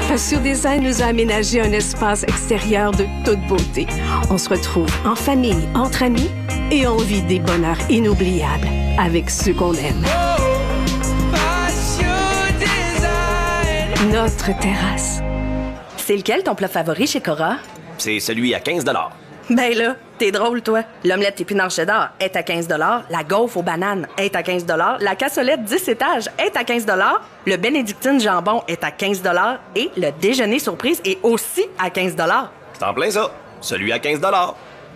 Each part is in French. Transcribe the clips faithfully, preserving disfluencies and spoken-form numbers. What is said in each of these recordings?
Assure Design nous a aménagé un espace extérieur de toute beauté. On se retrouve en famille, entre amis et on vit des bonheurs inoubliables avec ceux qu'on aime. Notre terrasse. C'est lequel ton plat favori chez Cora? C'est celui à quinze dollars. Ben là, t'es drôle, toi. L'omelette épinard cheddar est à quinze dollars, la gaufre aux bananes est à quinze dollars, la cassolette dix étages est à quinze dollars, le bénédictine jambon est à quinze dollars et le déjeuner surprise est aussi à quinze dollars. C'est en plein ça. Celui à quinze dollars.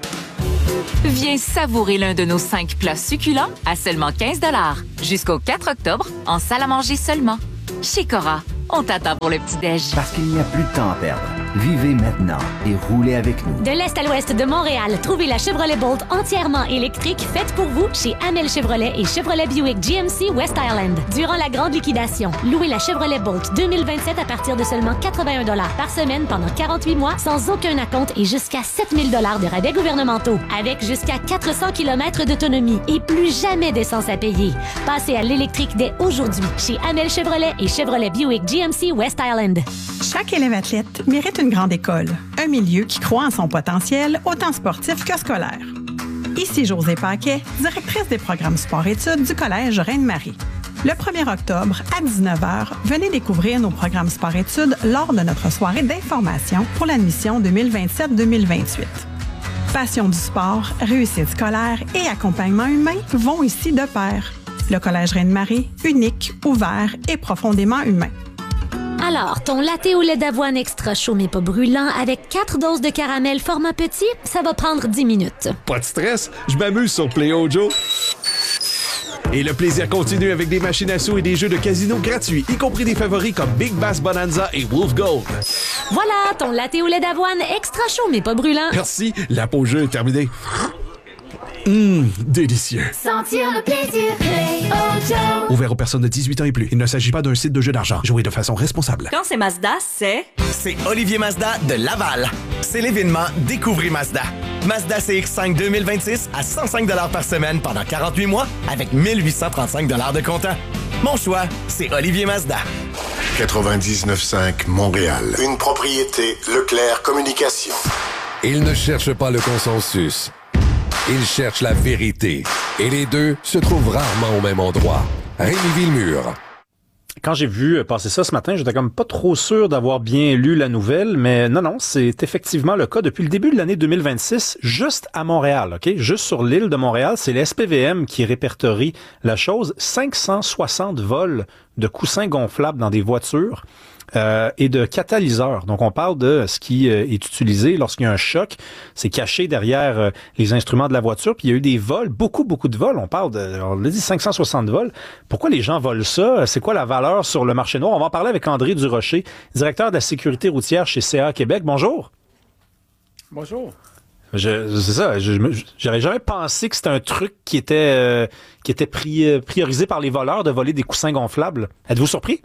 Viens savourer l'un de nos cinq plats succulents à seulement quinze dollars. Jusqu'au quatre octobre, en salle à manger seulement. Chez Cora, on t'attend pour le petit-déj. Parce qu'il n'y a plus de temps à perdre. Vivez maintenant et roulez avec nous. De l'Est à l'Ouest de Montréal, trouvez la Chevrolet Bolt entièrement électrique faite pour vous chez Amel Chevrolet et Chevrolet Buick G M C West Island. Durant la grande liquidation, louez la Chevrolet Bolt deux mille vingt-sept à partir de seulement quatre-vingt-un dollars par semaine pendant quarante-huit mois sans aucun acompte et jusqu'à sept mille dollars de rabais gouvernementaux. Avec jusqu'à quatre cents kilomètres d'autonomie et plus jamais d'essence à payer. Passez à l'électrique dès aujourd'hui chez Amel Chevrolet et Chevrolet Buick G M C West Island. Chaque élève athlète mérite une grande école, un milieu qui croit en son potentiel, autant sportif que scolaire. Ici Josée Paquet, directrice des programmes sport-études du Collège Reine-Marie. Le premier octobre, à dix-neuf heures, venez découvrir nos programmes sport-études lors de notre soirée d'information pour l'admission deux mille vingt-sept deux mille vingt-huit. Passion du sport, réussite scolaire et accompagnement humain vont ici de pair. Le Collège Reine-Marie, unique, ouvert et profondément humain. Alors, ton latte au lait d'avoine extra chaud mais pas brûlant avec quatre doses de caramel format petit, ça va prendre dix minutes. Pas de stress, je m'amuse sur Play-O-Joe. Et le plaisir continue avec des machines à sous et des jeux de casino gratuits, y compris des favoris comme Big Bass Bonanza et Wolf Gold. Voilà, ton latte au lait d'avoine extra chaud mais pas brûlant. Merci, la pause jeu est terminée. Hum, délicieux. Sentir le plaisir, Play-O-Joe. Ouvert aux personnes de dix-huit ans et plus. Il ne s'agit pas d'un site de jeu d'argent. Jouez de façon responsable. Quand c'est Mazda, c'est... C'est Olivier Mazda de Laval. C'est l'événement Découvrez Mazda. Mazda C X cinq deux mille vingt-six à cent cinq dollars par semaine pendant quarante-huit mois avec mille huit cent trente-cinq dollars de comptant. Mon choix, c'est Olivier Mazda. quatre-vingt-dix-neuf cinq Montréal. Une propriété Leclerc Communication. Il ne cherche pas le consensus. Il cherche la vérité. Et les deux se trouvent rarement au même endroit. Rémi Villemur. Quand j'ai vu passer ça ce matin, j'étais comme pas trop sûr d'avoir bien lu la nouvelle, mais non, non, c'est effectivement le cas. Depuis le début de l'année deux mille vingt-six, juste à Montréal, OK? Juste sur l'île de Montréal, c'est l'S P V M qui répertorie la chose. cinq cent soixante vols de coussins gonflables dans des voitures. Euh, et de catalyseurs. Donc, on parle de ce qui euh, est utilisé lorsqu'il y a un choc. C'est caché derrière euh, les instruments de la voiture. Puis, il y a eu des vols, beaucoup, beaucoup de vols. On parle de, on l'a dit, cinq cent soixante vols. Pourquoi les gens volent ça? C'est quoi la valeur sur le marché noir? On va en parler avec André Durocher, directeur de la sécurité routière chez C A A Québec. Bonjour. Bonjour. Je, c'est ça. Je, j'avais jamais pensé que c'était un truc qui était, euh, qui était pri, priorisé par les voleurs de voler des coussins gonflables. Êtes-vous surpris?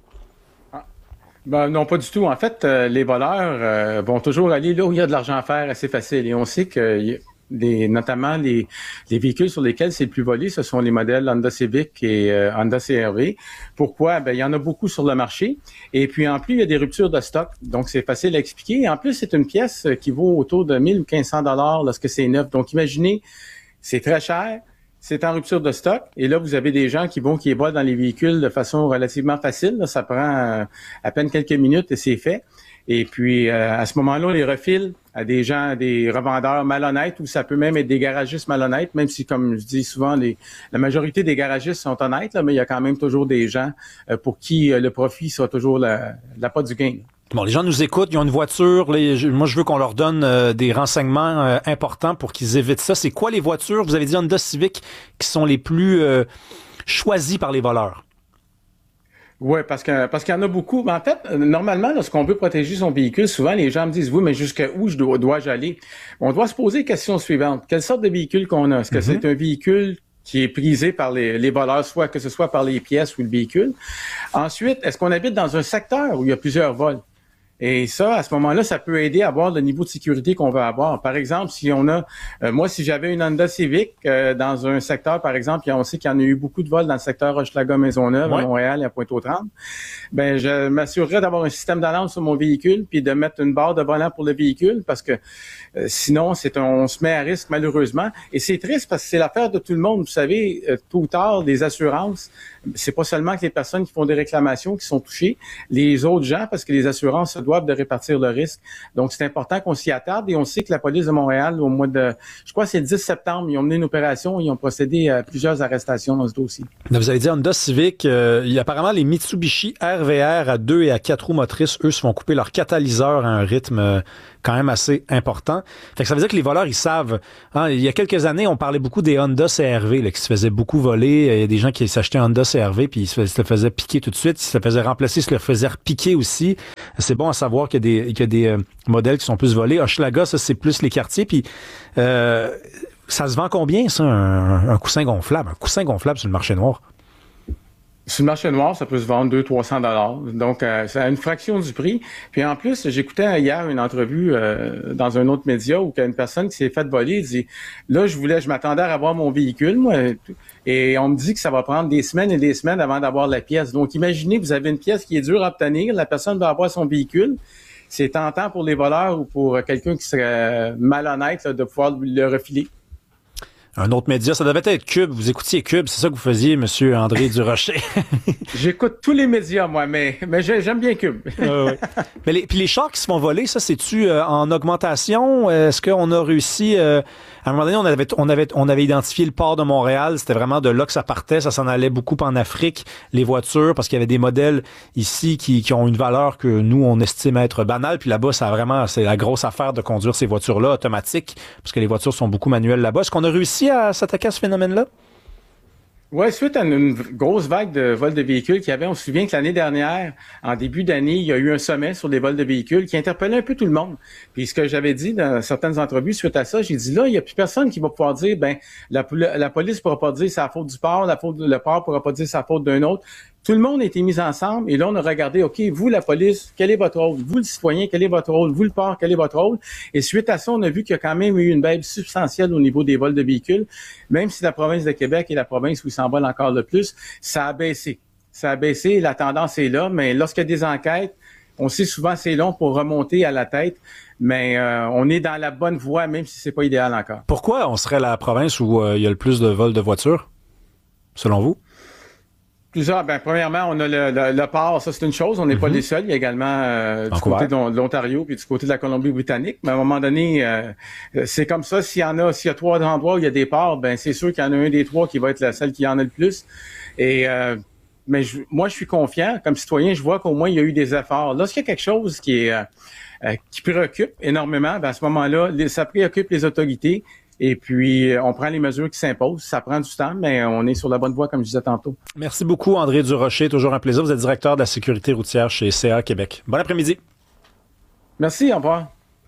Ben, non, pas du tout. En fait, euh, les voleurs euh, vont toujours aller là où il y a de l'argent à faire assez facile. Et on sait que y a des, notamment les, les véhicules sur lesquels c'est le plus volé, ce sont les modèles Honda Civic et euh, Honda C R V. Pourquoi? Ben, il y en a beaucoup sur le marché. Et puis, en plus, il y a des ruptures de stock. Donc, c'est facile à expliquer. Et en plus, c'est une pièce qui vaut autour de mille ou quinze cents dollars lorsque c'est neuf. Donc, imaginez, c'est très cher. C'est en rupture de stock. Et là, vous avez des gens qui vont, qui volent dans les véhicules de façon relativement facile. Là, ça prend euh, à peine quelques minutes et c'est fait. Et puis, euh, à ce moment-là, on les refile à des gens, des revendeurs malhonnêtes ou ça peut même être des garagistes malhonnêtes, même si, comme je dis souvent, les, la majorité des garagistes sont honnêtes, là, mais il y a quand même toujours des gens euh, pour qui euh, le profit soit toujours la, la part du gain. Bon, les gens nous écoutent, ils ont une voiture. Les, je, moi, je veux qu'on leur donne euh, des renseignements euh, importants pour qu'ils évitent ça. C'est quoi les voitures, vous avez dit Honda Civic, qui sont les plus euh, choisies par les voleurs? Oui, parce que parce qu'il y en a beaucoup. Mais en fait, normalement, lorsqu'on veut protéger son véhicule, souvent les gens me disent, oui, mais jusqu'à où je dois, dois-je aller? On doit se poser la question suivante. Quelle sorte de véhicule qu'on a? Est-ce que mm-hmm. c'est un véhicule qui est prisé par les, les voleurs, soit que ce soit par les pièces ou le véhicule? Ensuite, est-ce qu'on habite dans un secteur où il y a plusieurs vols? Et ça, à ce moment-là, ça peut aider à avoir le niveau de sécurité qu'on veut avoir. Par exemple, si on a, euh, moi, si j'avais une Honda Civic euh, dans un secteur, par exemple, on sait qu'il y en a eu beaucoup de vols dans le secteur Hochelaga-Maisonneuve, ouais. à Montréal et à Pointe-aux-Trembles, ben je m'assurerais d'avoir un système d'alarme sur mon véhicule puis de mettre une barre de volant pour le véhicule parce que euh, sinon, c'est un, on se met à risque malheureusement. Et c'est triste parce que c'est l'affaire de tout le monde. Vous savez, euh, tôt ou tard, les assurances, c'est pas seulement que les personnes qui font des réclamations qui sont touchées, les autres gens, parce que les assurances se doivent de répartir le risque. Donc, c'est important qu'on s'y attarde et on sait que la police de Montréal, au mois de, je crois que c'est le dix septembre, ils ont mené une opération, ils ont procédé à plusieurs arrestations dans ce dossier. Vous avez dit Honda Civic, euh, il y a apparemment les Mitsubishi R V R à deux et à quatre roues motrices, eux, se font couper leur catalyseur à un rythme euh, quand même assez important. Fait que ça veut dire que les voleurs, ils savent. Hein, il y a quelques années, on parlait beaucoup des Honda C R V là, qui se faisaient beaucoup voler. Il y a des gens qui s'achetaient un Honda C R V puis ils se, se le faisaient piquer tout de suite. Ils se le faisaient remplacer, ils se le faisaient repiquer aussi. C'est bon à savoir qu'il y a des, qu'il y a des euh, modèles qui sont plus volés. Hochelaga, ça, c'est plus les quartiers. Puis euh, ça se vend combien, ça, un, un coussin gonflable? Un coussin gonflable sur le marché noir? Sur le marché noir, ça peut se vendre deux cents à trois cents dollars. Donc, euh, c'est à une fraction du prix. Puis en plus, j'écoutais hier une entrevue euh, dans un autre média où il y a une personne qui s'est faite voler. Il dit, là, je voulais, je m'attendais à avoir mon véhicule, moi, et on me dit que ça va prendre des semaines et des semaines avant d'avoir la pièce. Donc, imaginez, vous avez une pièce qui est dure à obtenir, la personne va avoir son véhicule. C'est tentant pour les voleurs ou pour quelqu'un qui serait malhonnête là, de pouvoir le refiler. Un autre média, ça devait être Cube. Vous écoutiez Cube, c'est ça que vous faisiez, monsieur André Durocher. J'écoute tous les médias, moi, mais, mais j'aime bien Cube. euh, oui. Mais les, puis les chars qui se font voler, ça, c'est-tu euh, en augmentation? Est-ce qu'on a réussi... Euh, à un moment donné, on avait, on, avait, on avait identifié le port de Montréal. C'était vraiment de là que ça partait. Ça s'en allait beaucoup en Afrique, les voitures, parce qu'il y avait des modèles ici qui, qui ont une valeur que nous, on estime être banale. Puis là-bas, ça a vraiment, c'est la grosse affaire de conduire ces voitures-là automatiques, parce que les voitures sont beaucoup manuelles là-bas. Est-ce qu'on a réussi à s'attaquer à ce phénomène-là? Oui, suite à une grosse vague de vols de véhicules qu'il y avait, on se souvient que l'année dernière, en début d'année, il y a eu un sommet sur les vols de véhicules qui interpellait un peu tout le monde. Puis ce que j'avais dit dans certaines entrevues suite à ça, j'ai dit là, il n'y a plus personne qui va pouvoir dire, ben la, la police ne pourra pas dire c'est la faute du port, la faute le port ne pourra pas dire c'est la faute d'un autre. Tout le monde a été mis ensemble et là, on a regardé, OK, vous, la police, quel est votre rôle? Vous, le citoyen, quel est votre rôle? Vous, le port, quel est votre rôle? Et suite à ça, on a vu qu'il y a quand même eu une baisse substantielle au niveau des vols de véhicules. Même si la province de Québec est la province où il s'en vole encore le plus, ça a baissé. Ça a baissé, la tendance est là, mais lorsqu'il y a des enquêtes, on sait souvent c'est long pour remonter à la tête, mais euh, on est dans la bonne voie, même si c'est pas idéal encore. Pourquoi on serait la province où euh, il y a le plus de vols de voitures, selon vous? Plusieurs. Ben, premièrement, on a le, le, le port, ça c'est une chose. On n'est mm-hmm. pas les seuls. Il y a également euh, du côté de l'Ontario puis du côté de la Colombie-Britannique. Mais à un moment donné, euh, c'est comme ça. S'il y en a, s'il y a trois endroits où il y a des ports, ben c'est sûr qu'il y en a un des trois qui va être la celle qui en a le plus. Et euh, mais je, moi, je suis confiant. Comme citoyen, je vois qu'au moins il y a eu des efforts. Lorsqu'il y a quelque chose qui est euh, qui préoccupe énormément, ben à ce moment-là, les, ça préoccupe les autorités. Et puis, on prend les mesures qui s'imposent. Ça prend du temps, mais on est sur la bonne voie, comme je disais tantôt. Merci beaucoup, André Durocher. Toujours un plaisir. Vous êtes directeur de la sécurité routière chez C A Québec. Bon après-midi. Merci, au revoir.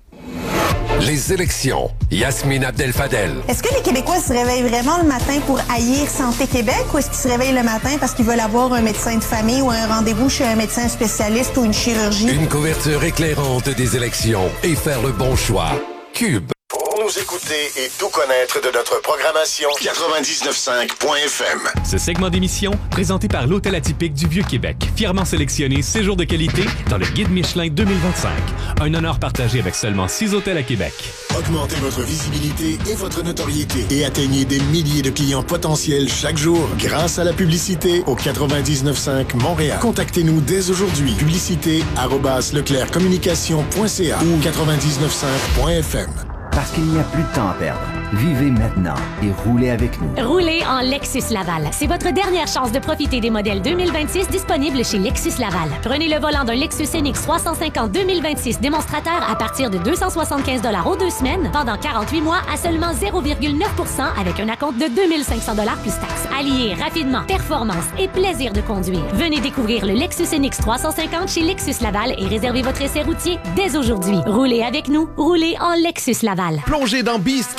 Les élections. Yasmine Abdel-Fadel. Est-ce que les Québécois se réveillent vraiment le matin pour haïr Santé Québec ou est-ce qu'ils se réveillent le matin parce qu'ils veulent avoir un médecin de famille ou un rendez-vous chez un médecin spécialiste ou une chirurgie? Une couverture éclairante des élections et faire le bon choix. Cube. Pour nous écouter et tout connaître de notre programmation, quatre-vingt-dix-neuf cinq point F M. Ce segment d'émission, présenté par l'Hôtel Atypique du Vieux-Québec, fièrement sélectionné séjour de qualité dans le Guide Michelin deux mille vingt-cinq. Un honneur partagé avec seulement six hôtels à Québec. Augmentez votre visibilité et votre notoriété et atteignez des milliers de clients potentiels chaque jour grâce à la publicité au quatre-vingt-dix-neuf cinq Montréal. Contactez-nous dès aujourd'hui. Publicité arobase leclerc communication point c a ou quatre-vingt-dix-neuf cinq point F M. Parce qu'il n'y a plus de temps à perdre. Vivez maintenant et roulez avec nous. Roulez en Lexus Laval. C'est votre dernière chance de profiter des modèles deux mille vingt-six disponibles chez Lexus Laval. Prenez le volant d'un Lexus N X trois cent cinquante deux mille vingt-six démonstrateur à partir de deux cent soixante-quinze dollars aux deux semaines pendant quarante-huit mois à seulement zéro virgule neuf pour cent avec un acompte de deux mille cinq cents dollars plus taxes. Alliez rapidement performance et plaisir de conduire. Venez découvrir le Lexus N X trois cent cinquante chez Lexus Laval et réservez votre essai routier dès aujourd'hui. Roulez avec nous. Roulez en Lexus Laval. Plongez dans Beast Casino,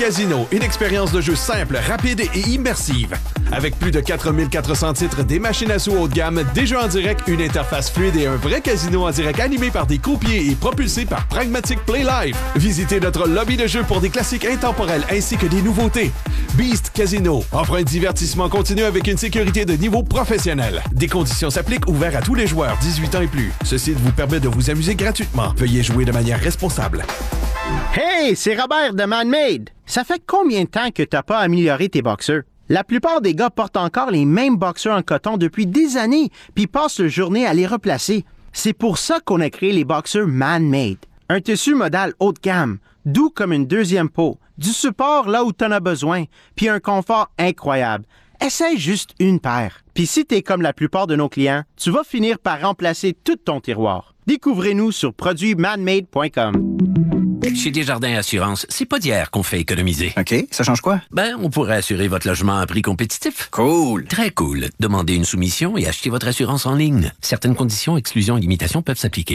Casino, une expérience de jeu simple, rapide et immersive. Avec plus de quatre mille quatre cents titres, des machines à sous haut de gamme, des jeux en direct, une interface fluide et un vrai casino en direct animé par des croupiers et propulsé par Pragmatic Play Live. Visitez notre lobby de jeux pour des classiques intemporels ainsi que des nouveautés. Beast Casino offre un divertissement continu avec une sécurité de niveau professionnel. Des conditions s'appliquent, ouverts à tous les joueurs dix-huit ans et plus. Ce site vous permet de vous amuser gratuitement. Veuillez jouer de manière responsable. Hey, c'est Robert de Man-Made. Ça fait combien de temps que t'as pas amélioré tes boxeurs? La plupart des gars portent encore les mêmes boxeurs en coton depuis des années, puis passent leur journée à les replacer. C'est pour ça qu'on a créé les boxeurs Man-Made. Un tissu modal haut de gamme, doux comme une deuxième peau, du support là où t'en as besoin, puis un confort incroyable. Essaye juste une paire. Puis si t'es comme la plupart de nos clients, tu vas finir par remplacer tout ton tiroir. Découvrez-nous sur produits manmade point com. Chez Desjardins Assurance, c'est pas d'hier qu'on fait économiser. OK, ça change quoi? Ben, on pourrait assurer votre logement à prix compétitif. Cool! Très cool. Demandez une soumission et achetez votre assurance en ligne. Certaines conditions, exclusions et limitations peuvent s'appliquer.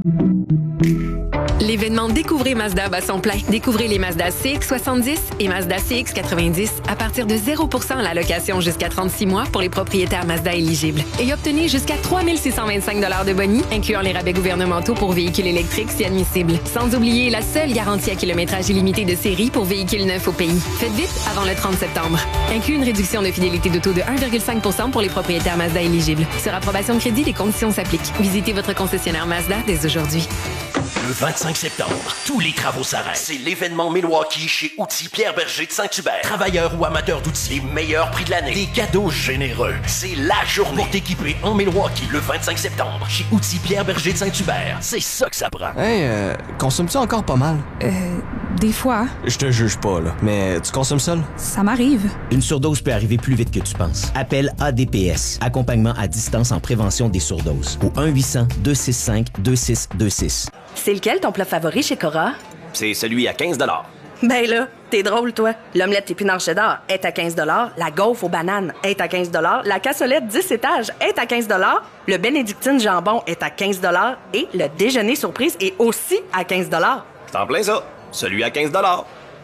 L'événement Découvrez Mazda bat son plein. Découvrez les Mazda C X soixante-dix et Mazda C X quatre-vingt-dix à partir de zéro pour cent à la location jusqu'à trente-six mois pour les propriétaires Mazda éligibles. Et obtenez jusqu'à trois mille six cent vingt-cinq dollars de boni, incluant les rabais gouvernementaux pour véhicules électriques si admissibles. Sans oublier la seule garantie à kilométrage illimité de série pour véhicules neufs au pays. Faites vite avant le trente septembre. Inclut une réduction de fidélité d'auto de un virgule cinq pour cent pour les propriétaires Mazda éligibles. Sur approbation de crédit, les conditions s'appliquent. Visitez votre concessionnaire Mazda dès aujourd'hui. Le vingt-cinq septembre, tous les travaux s'arrêtent. C'est l'événement Milwaukee chez Outils Pierre Berger de Saint-Hubert. Travailleurs ou amateurs d'outils, les meilleurs prix de l'année. Des cadeaux généreux. C'est la journée pour t'équiper en Milwaukee le vingt-cinq septembre chez Outils Pierre Berger de Saint-Hubert. C'est ça que ça prend. Hey, euh, consommes-tu encore pas mal? Euh, des fois. Je te juge pas, là. Mais tu consommes seul? Ça m'arrive. Une surdose peut arriver plus vite que tu penses. Appelle A D P S, accompagnement à distance en prévention des surdoses, au un huit cents deux six cinq deux six deux six. C'est lequel ton plat favori chez Cora? C'est celui à quinze dollars. Ben là, t'es drôle, toi. L'omelette épinard cheddar est à quinze dollars, la gaufre aux bananes est à quinze dollars, la cassolette dix étages est à quinze dollars, le bénédictine jambon est à quinze dollars et le déjeuner surprise est aussi à quinze dollars. C'est en plein ça. Celui à quinze dollars.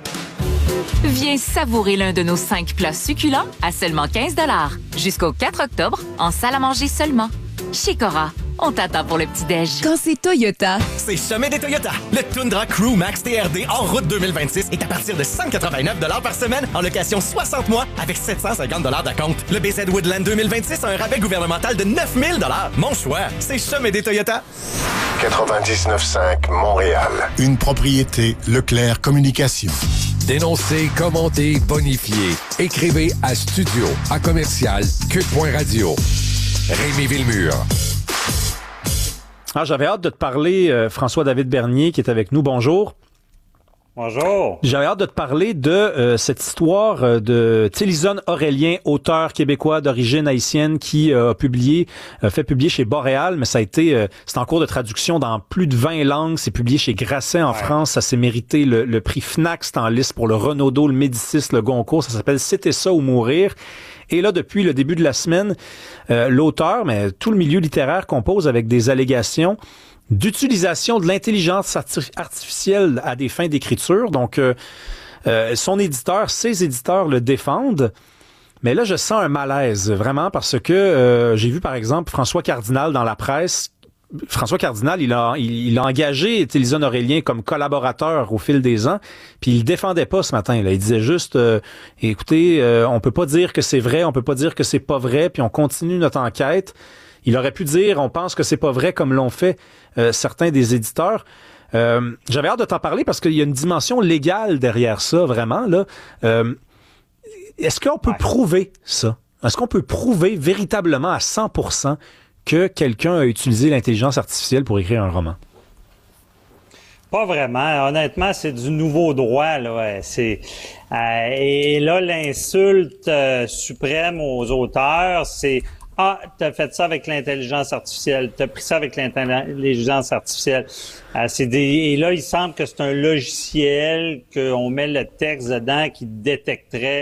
Viens savourer l'un de nos cinq plats succulents à seulement quinze dollars. Jusqu'au quatre octobre, en salle à manger seulement. Chez Cora, on t'attend pour le petit-déj. Quand c'est Toyota, c'est Sommet des Toyota. Le Tundra Crew Max T R D en route deux mille vingt-six est à partir de cent quatre-vingt-neuf dollars par semaine en location soixante mois avec sept cent cinquante dollars d'acompte. Le B Z Woodland deux mille vingt-six a un rabais gouvernemental de neuf mille dollars. Mon choix, c'est Sommet des Toyota. quatre-vingt-dix-neuf cinq Montréal. Une propriété Leclerc Communication. Dénoncez, commentez, bonifiez. Écrivez à studio à commercial cube point radio. Rémi Villemur. Ah, j'avais hâte de te parler, euh, François-David Bernier, qui est avec nous. Bonjour. Bonjour. J'avais hâte de te parler de euh, cette histoire euh, de Télison Aurélien, auteur québécois d'origine haïtienne, qui euh, a publié, euh, fait publier chez Boréal, mais ça a été, euh, c'est en cours de traduction dans plus de vingt langues. C'est publié chez Grasset en ouais. France. Ça s'est mérité le, le prix Fnac. C'est en liste pour le Renaudot, le Médicis, le Goncourt. Ça s'appelle C'était ça ou mourir. Et là, depuis le début de la semaine, euh, l'auteur, mais tout le milieu littéraire compose avec des allégations d'utilisation de l'intelligence arti- artificielle à des fins d'écriture. Donc, euh, euh, son éditeur, ses éditeurs le défendent. Mais là, je sens un malaise, vraiment, parce que euh, j'ai vu, par exemple, François Cardinal dans la presse. François Cardinal, il a, il, il a engagé Télison Aurélien comme collaborateur au fil des ans, puis il le défendait pas ce matin. Là. Il disait juste, euh, écoutez, euh, on peut pas dire que c'est vrai, on peut pas dire que c'est pas vrai, puis on continue notre enquête. Il aurait pu dire, on pense que c'est pas vrai, comme l'ont fait euh, certains des éditeurs. Euh, j'avais hâte de t'en parler parce qu'il y a une dimension légale derrière ça, vraiment. Là, euh, est-ce qu'on peut ouais. prouver ça? Est-ce qu'on peut prouver véritablement à cent pour cent que quelqu'un a utilisé l'intelligence artificielle pour écrire un roman? Pas vraiment. Honnêtement, c'est du nouveau droit, là. C'est, euh, et là, l'insulte euh, suprême aux auteurs, c'est « Ah, t'as fait ça avec l'intelligence artificielle, t'as pris ça avec l'intelligence artificielle. Euh, » c'est des, et là, il semble que c'est un logiciel, qu'on met le texte dedans qui détecterait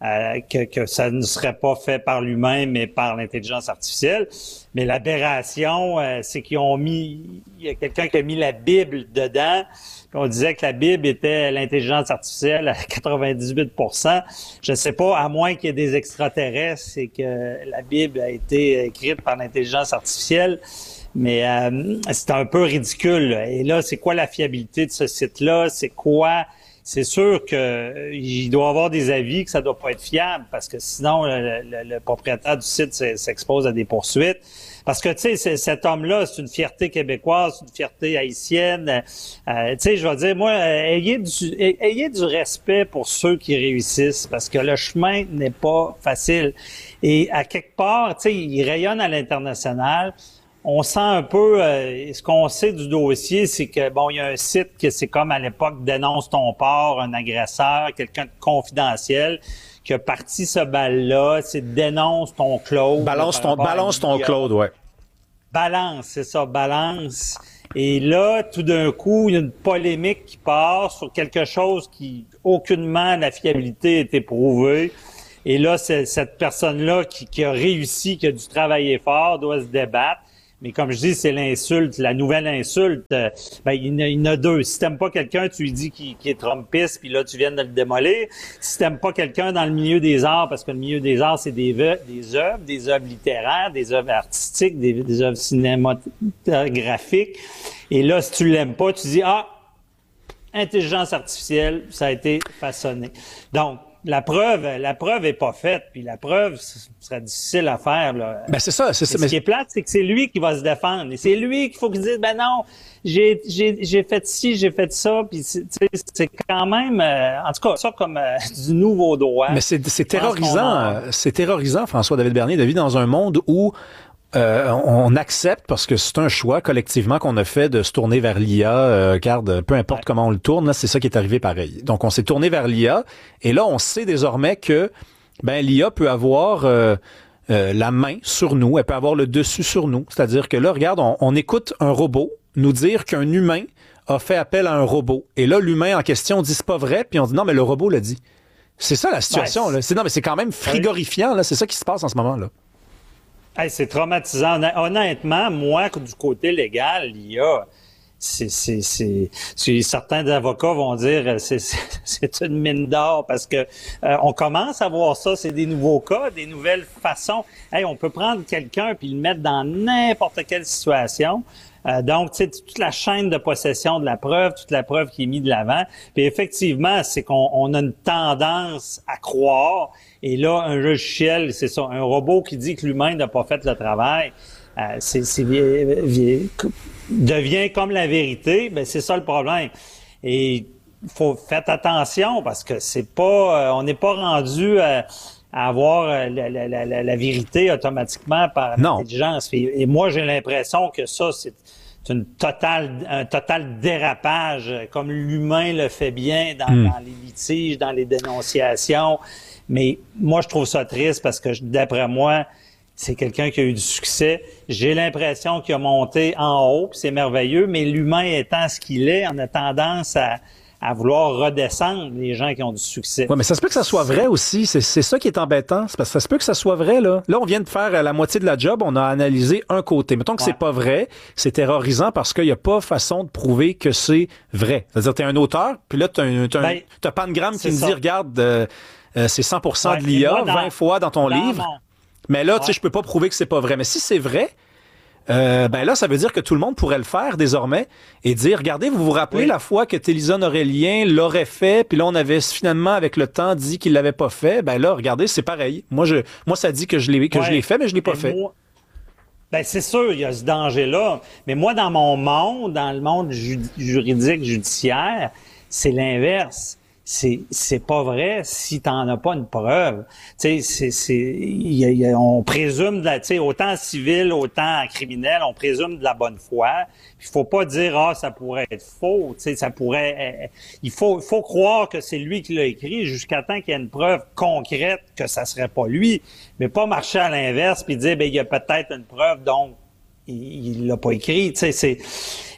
euh, que, que ça ne serait pas fait par l'humain, mais par l'intelligence artificielle. Mais l'aberration, euh, c'est qu'ils ont mis, il y a quelqu'un qui a mis la Bible dedans. On disait que la Bible était l'intelligence artificielle à quatre-vingt-dix-huit pour cent. Je ne sais pas, à moins qu'il y ait des extraterrestres, c'est que la Bible a été écrite par l'intelligence artificielle. Mais euh, c'est un peu ridicule. Et là, c'est quoi la fiabilité de ce site-là? C'est quoi? C'est sûr que euh, il doit y avoir des avis que ça doit pas être fiable, parce que sinon, le, le, le propriétaire du site s'expose à des poursuites. Parce que, tu sais, cet homme-là, c'est une fierté québécoise, c'est une fierté haïtienne. Euh, tu sais, je vais dire, moi, euh, ayez du, ayez du respect pour ceux qui réussissent, parce que le chemin n'est pas facile. Et à quelque part, tu sais, il rayonne à l'international. On sent un peu, euh, ce qu'on sait du dossier, c'est que, bon, il y a un site que c'est comme à l'époque Dénonce ton port, un agresseur, quelqu'un de confidentiel, qui a parti ce bal-là, c'est Dénonce ton Claude. Balance ton, balance ton Claude, ouais. Balance, c'est ça, balance. Et là, tout d'un coup, il y a une polémique qui part sur quelque chose qui, aucunement, la fiabilité est éprouvée. Et là, c'est cette personne-là qui, qui a réussi, qui a dû travailler fort, doit se débattre. Mais comme je dis, c'est l'insulte, la nouvelle insulte. Euh, ben, il y en a deux. Si t'aimes pas quelqu'un, tu lui dis qu'il, qu'il est trumpiste, puis là, tu viens de le démolir. Si t'aimes pas quelqu'un dans le milieu des arts, parce que le milieu des arts, c'est des, des œuvres, des œuvres littéraires, des œuvres artistiques, des, des œuvres cinématographiques. Et là, si tu l'aimes pas, tu dis, ah, intelligence artificielle, ça a été façonné. Donc, La preuve, la preuve est pas faite, puis la preuve ce serait difficile à faire. Là. Ben c'est ça, c'est ça. Ce mais... qui est plate, c'est que c'est lui qui va se défendre. Et c'est lui qu'il faut qu'il dise, ben non, j'ai j'ai j'ai fait ci, j'ai fait ça, puis c'est, c'est quand même, euh, en tout cas, ça comme euh, du nouveau droit. Mais c'est c'est terrorisant, a... c'est terrorisant, François-David Bernier, de vivre dans un monde où Euh, on accepte, parce que c'est un choix collectivement qu'on a fait de se tourner vers l'I A. Euh, regarde, peu importe ouais. comment on le tourne, là, c'est ça qui est arrivé pareil. Donc, on s'est tourné vers l'I A, et là, on sait désormais que ben l'I A peut avoir euh, euh, la main sur nous, elle peut avoir le dessus sur nous. C'est-à-dire que là, regarde, on, on écoute un robot nous dire qu'un humain a fait appel à un robot. Et là, l'humain en question dit c'est pas vrai, puis on dit non, mais le robot l'a dit. C'est ça la situation. Ouais, là. C'est, non, mais c'est quand même frigorifiant. Là. C'est ça qui se passe en ce moment là. Hey, c'est traumatisant. Honnêtement, moi, du côté légal, l'I A, c'est, c'est, c'est, c'est certains avocats vont dire c'est, c'est, c'est une mine d'or parce que euh, on commence à voir ça. C'est des nouveaux cas, des nouvelles façons. Hey, on peut prendre quelqu'un puis le mettre dans n'importe quelle situation. Euh, donc, tu sais, toute la chaîne de possession de la preuve, toute la preuve qui est mise de l'avant. Puis effectivement, c'est qu'on on a une tendance à croire. Et là, un logiciel, c'est ça, un robot qui dit que l'humain n'a pas fait le travail, euh, c'est, c'est devient comme la vérité. Ben c'est ça le problème. Et faut faites attention parce que c'est pas, euh, on n'est pas rendu à, à avoir la, la, la, la, la vérité automatiquement par non. l'intelligence. Et, et moi, j'ai l'impression que ça, c'est C'est une totale, un total dérapage, comme l'humain le fait bien dans, mm. dans les litiges, dans les dénonciations. Mais moi, je trouve ça triste parce que, d'après moi, c'est quelqu'un qui a eu du succès. J'ai l'impression qu'il a monté en haut, puis c'est merveilleux, mais l'humain étant ce qu'il est, on a tendance à, à vouloir redescendre les gens qui ont du succès. Oui, mais ça se peut que ça soit vrai aussi. C'est, c'est ça qui est embêtant. C'est parce que ça se peut que ça soit vrai, là. Là, on vient de faire la moitié de la job, on a analysé un côté. Mettons que ouais. c'est pas vrai, c'est terrorisant parce qu'il y a pas façon de prouver que c'est vrai. C'est-à-dire, t'es un auteur, puis là, t'as un, t'as un, ben, t'as Pangram qui me dit, regarde, euh, euh, c'est cent pour cent ouais, de l'I A, dans, vingt fois dans ton dans livre. Mon... Mais là, ouais. tu sais, je peux pas prouver que c'est pas vrai. Mais si c'est vrai, Euh, ben là, ça veut dire que tout le monde pourrait le faire désormais et dire, regardez, vous vous rappelez oui. la fois que Téléson Aurélien l'aurait fait, puis là, on avait finalement, avec le temps, dit qu'il l'avait pas fait. Ben là, regardez, c'est pareil. Moi, je, moi, ça dit que je l'ai, que ouais. je l'ai fait, mais je l'ai pas mais fait. Moi, ben c'est sûr, il y a ce danger-là. Mais moi, dans mon monde, dans le monde ju- juridique, judiciaire, c'est l'inverse. C'est c'est pas vrai si t'en as pas une preuve. Tu sais, c'est c'est y a, y a, on présume de la, tu sais, autant civil, autant criminel, on présume de la bonne foi. Il faut pas dire ah ça pourrait être faux. Tu sais, ça pourrait. Euh, il faut faut croire que c'est lui qui l'a écrit jusqu'à temps qu'il y ait une preuve concrète que ça serait pas lui, mais pas marcher à l'inverse puis dire ben il y a peut-être une preuve donc il l'a pas écrit, tu sais, c'est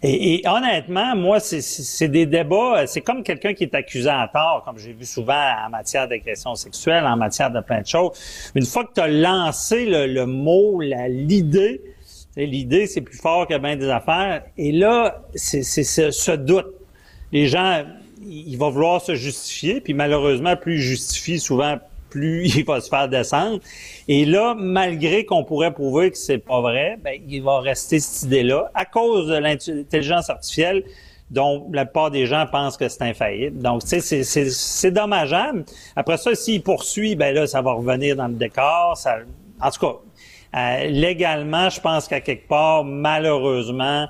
Et, et honnêtement, moi, c'est, c'est des débats, c'est comme quelqu'un qui est accusé à tort, comme j'ai vu souvent en matière d'agression sexuelle, en matière de plein de choses. Une fois que tu as lancé le, le mot, la, l'idée, l'idée, c'est plus fort que bien des affaires. Et là, c'est, c'est ce, ce doute. Les gens, ils vont vouloir se justifier, puis malheureusement, plus ils justifient, souvent, plus il va se faire descendre. Et là, malgré qu'on pourrait prouver que c'est pas vrai, ben il va rester cette idée-là à cause de l'intelligence artificielle dont la plupart des gens pensent que c'est infaillible. Donc, tu sais, c'est, c'est, c'est dommageable. Après ça, s'il poursuit, ben là, ça va revenir dans le décor. Ça, en tout cas, Euh, légalement, je pense qu'à quelque part, malheureusement,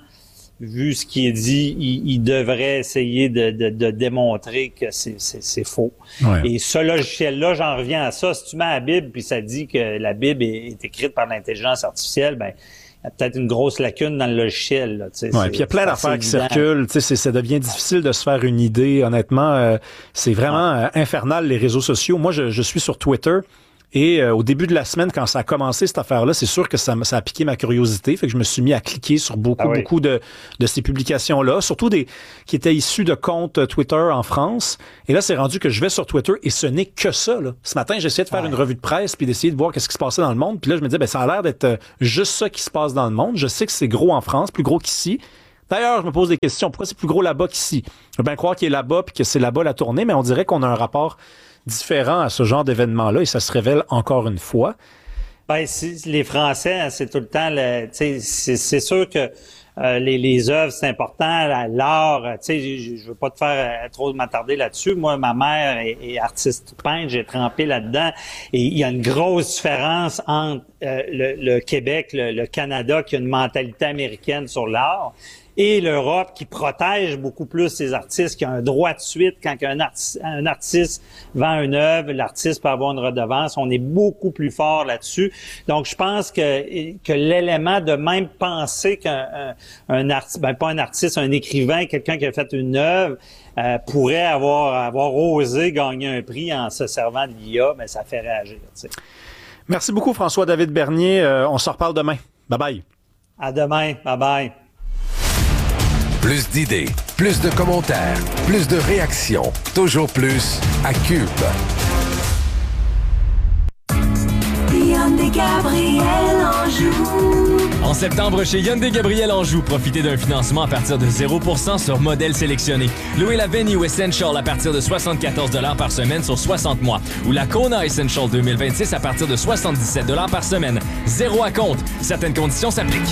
vu ce qui est dit, il, il devrait essayer de, de, de démontrer que c'est, c'est, c'est faux. Ouais. Et ce logiciel-là, j'en reviens à ça. Si tu mets la Bible puis ça dit que la Bible est, est écrite par l'intelligence artificielle, ben il y a peut-être une grosse lacune dans le logiciel. Là, ouais, puis il y a plein d'affaires qui circulent. C'est, ça devient difficile de se faire une idée. Honnêtement, euh, c'est vraiment ouais. euh, infernal, les réseaux sociaux. Moi, je, je suis sur Twitter. Et euh, au début de la semaine, quand ça a commencé, cette affaire-là, c'est sûr que ça, ça a piqué ma curiosité. Fait que je me suis mis à cliquer sur beaucoup, ah oui. beaucoup de, de ces publications-là, surtout des qui étaient issues de comptes Twitter en France. Et là, c'est rendu que je vais sur Twitter et ce n'est que ça. Là. Ce matin, j'ai essayé de faire ouais. une revue de presse puis d'essayer de voir qu'est-ce qui se passait dans le monde. Puis là, je me disais, ben ça a l'air d'être juste ça qui se passe dans le monde. Je sais que c'est gros en France, plus gros qu'ici. D'ailleurs, je me pose des questions. Pourquoi c'est plus gros là-bas qu'ici? Je veux bien croire qu'il est là-bas puis que c'est là-bas la tournée, mais on dirait qu'on a un rapport différent à ce genre d'événement-là et ça se révèle encore une fois. Ben, c'est, les Français, c'est tout le temps, le, c'est, c'est sûr que euh, les, les œuvres, c'est important, l'art, tu sais, je, je veux pas te faire euh, trop m'attarder là-dessus. Moi, ma mère est, est artiste peintre, j'ai trempé là-dedans et il y a une grosse différence entre euh, le, le Québec, le, le Canada qui a une mentalité américaine sur l'art et l'Europe qui protège beaucoup plus ses artistes, qui a un droit de suite quand un, arti- un artiste vend une œuvre, l'artiste peut avoir une redevance. On est beaucoup plus fort là-dessus. Donc, je pense que que l'élément de même penser qu'un un, un artiste, ben pas un artiste, un écrivain, quelqu'un qui a fait une œuvre, euh, pourrait avoir avoir osé gagner un prix en se servant de l'I A, mais ça fait réagir. Tu sais. Merci beaucoup, François-David Bernier. Euh, on se reparle demain. Bye-bye. À demain. Bye-bye. Plus d'idées, plus de commentaires, plus de réactions. Toujours plus à Cube. Hyundai Gabriel Anjou. En septembre, chez Hyundai Gabriel Anjou, profitez d'un financement à partir de zéro pour cent sur modèle sélectionné. Louez la Venue Essential à partir de soixante-quatorze dollars par semaine sur soixante mois. Ou la Kona Essential deux mille vingt-six à partir de soixante-dix-sept dollars par semaine. Zéro à compte. Certaines conditions s'appliquent.